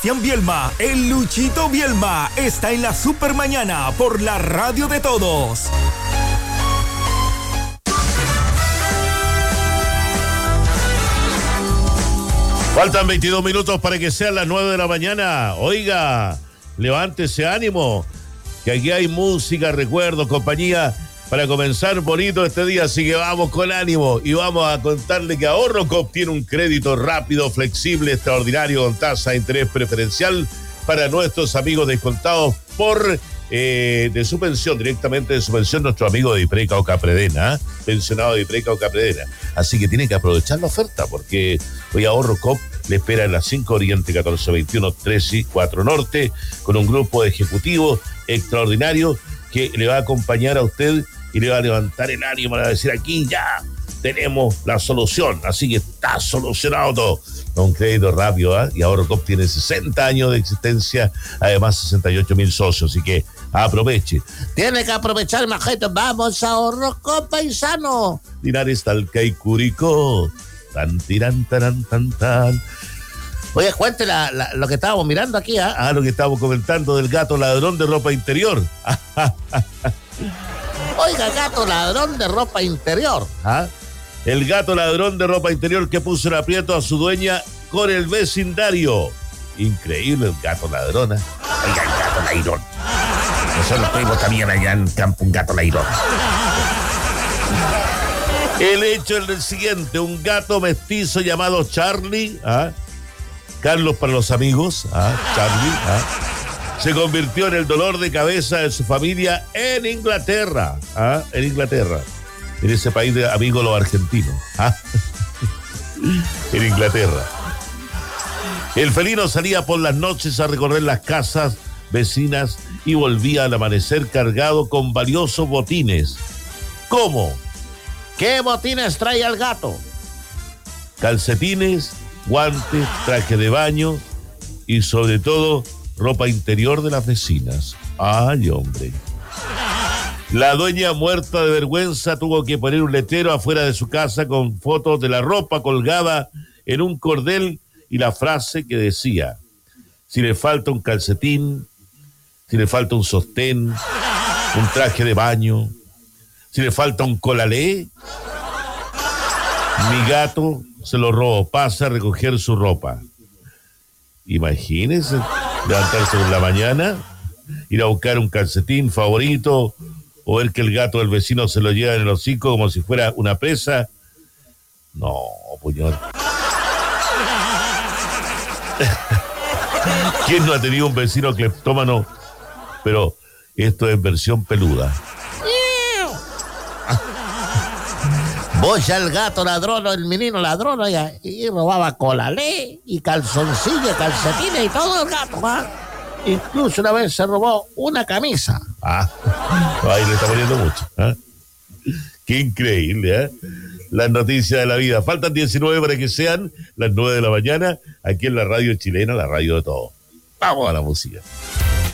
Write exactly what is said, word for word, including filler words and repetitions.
Sebastián Bielma, el Luchito Bielma, está en la Supermañana por la radio de todos. Faltan veintidós minutos para que sean las nueve de la mañana. Oiga, levántese ánimo, que aquí hay música, recuerdos, compañía, para comenzar bonito este día. Así que vamos con ánimo y vamos a contarle que AhorroCoop tiene un crédito rápido, flexible, extraordinario, con tasa de interés preferencial para nuestros amigos descontados por eh, de su pensión, directamente de su pensión, nuestro amigo de Ipreca o Capredena, ¿eh? pensionado de Ipreca o Capredena. Así que tiene que aprovechar la oferta, porque hoy AhorroCoop le espera en las cinco Oriente, catorce veintiuno, tres y cuatro Norte, con un grupo de ejecutivos extraordinario que le va a acompañar a usted y le va a levantar el ánimo para decir: aquí ya tenemos la solución, así que está solucionado todo. Un crédito rápido, ¿eh? Y AhorroCoop tiene sesenta años de existencia, además sesenta y ocho mil socios, así que aproveche. Tiene que aprovechar, majito. Vamos a AhorroCoop, paisano. Linares, Talca y Curicó. Tan, tiran, taran, tan, tan. Oye, cuente la, la, lo que estábamos mirando aquí, ¿ah? ¿eh? Ah, lo que estábamos comentando del gato ladrón de ropa interior. Oiga, gato ladrón de ropa interior. ¿Ah? El gato ladrón de ropa interior que puso en aprieto a su dueña con el vecindario. Increíble, el gato ladrón, ¿eh? Oiga, el gato ladrón. Nosotros tuvimos también allá en campo un gato ladrón. El hecho es el siguiente: un gato mestizo llamado Charlie, ¿ah? Carlos para los amigos, ¿ah? Charlie, ¿ah? se convirtió en el dolor de cabeza de su familia en Inglaterra, ¿ah? en Inglaterra, en ese país de amigos los argentinos, ¿ah? en Inglaterra. El felino salía por las noches a recorrer las casas vecinas y volvía al amanecer cargado con valiosos botines. ¿Cómo? ¿Qué botines trae el gato? Calcetines, guantes, traje de baño y sobre todo ropa interior de las vecinas. ¡Ay, hombre! La dueña, muerta de vergüenza, tuvo que poner un letrero afuera de su casa con fotos de la ropa colgada en un cordel y la frase que decía: si le falta un calcetín, si le falta un sostén, un traje de baño, si le falta un colalé, mi gato se lo robó, pasa a recoger su ropa. Imagínense, levantarse por la mañana, ir a buscar un calcetín favorito, o ver que el gato del vecino se lo lleva en el hocico como si fuera una presa. No, puñón. ¿Quién no ha tenido un vecino cleptómano? Pero esto es versión peluda. Vos ya el gato ladrón, el menino ladrón, oiga, y robaba colalé y calzoncillos, calcetines y todo el gato, ¿ah? Incluso una vez se robó una camisa. Ah, ahí le está poniendo mucho, ¿eh? Qué increíble, ¿eh? Las noticias de la vida. Faltan diecinueve para que sean las nueve de la mañana, aquí en la radio chilena, la radio de todo. Vamos a la música.